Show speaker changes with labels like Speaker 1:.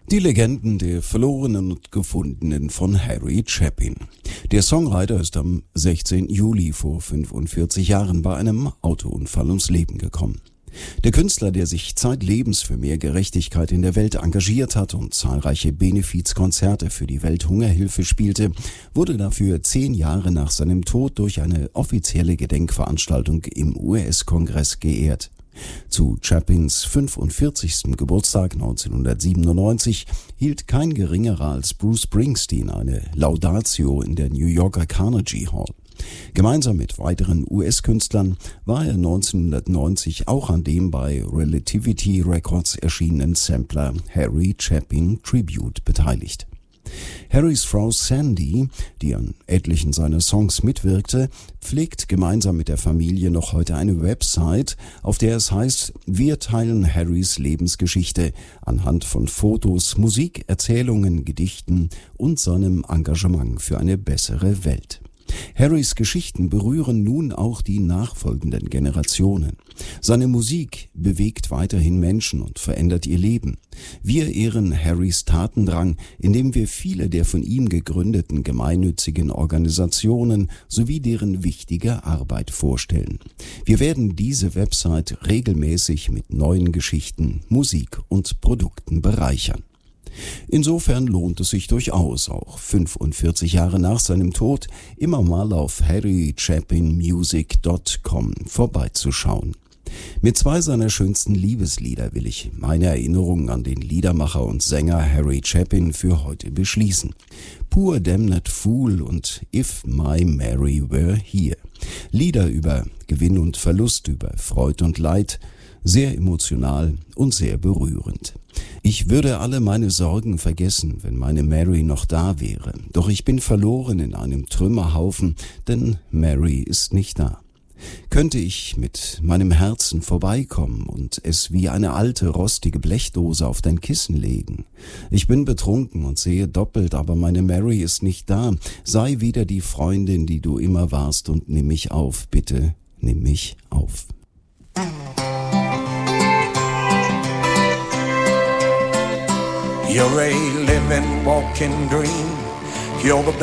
Speaker 1: Die Legenden der Verlorenen und Gefundenen von Harry Chapin. Der Songwriter ist am 16. Juli vor 45 Jahren bei einem Autounfall ums Leben gekommen. Der Künstler, der sich zeitlebens für mehr Gerechtigkeit in der Welt engagiert hat und zahlreiche Benefizkonzerte für die Welthungerhilfe spielte, wurde dafür 10 Jahre nach seinem Tod durch eine offizielle Gedenkveranstaltung im US-Kongress geehrt. Zu Chapins 45. Geburtstag 1997 hielt kein geringerer als Bruce Springsteen eine Laudatio in der New Yorker Carnegie Hall. Gemeinsam mit weiteren US-Künstlern war er 1990 auch an dem bei Relativity Records erschienenen Sampler Harry Chapin Tribute beteiligt. Harrys Frau Sandy, die an etlichen seiner Songs mitwirkte, pflegt gemeinsam mit der Familie noch heute eine Website, auf der es heißt, wir teilen Harrys Lebensgeschichte anhand von Fotos, Musik, Erzählungen, Gedichten und seinem Engagement für eine bessere Welt. Harrys Geschichten berühren nun auch die nachfolgenden Generationen. Seine Musik bewegt weiterhin Menschen und verändert ihr Leben. Wir ehren Harrys Tatendrang, indem wir viele der von ihm gegründeten gemeinnützigen Organisationen sowie deren wichtige Arbeit vorstellen. Wir werden diese Website regelmäßig mit neuen Geschichten, Musik und Produkten bereichern. Insofern lohnt es sich durchaus, auch 45 Jahre nach seinem Tod, immer mal auf harrychapinmusic.com vorbeizuschauen. Mit 2 seiner schönsten Liebeslieder will ich meine Erinnerungen an den Liedermacher und Sänger Harry Chapin für heute beschließen. Poor Damned Fool und If My Mary Were Here. Lieder über Gewinn und Verlust, über Freud und Leid, sehr emotional und sehr berührend. Ich würde alle meine Sorgen vergessen, wenn meine Mary noch da wäre. Doch ich bin verloren in einem Trümmerhaufen, denn Mary ist nicht da. Könnte ich mit meinem Herzen vorbeikommen und es wie eine alte, rostige Blechdose auf dein Kissen legen? Ich bin betrunken und sehe doppelt, aber meine Mary ist nicht da. Sei wieder die Freundin, die du immer warst und nimm mich auf, bitte, nimm mich auf.
Speaker 2: You're a living, walking dream. You're the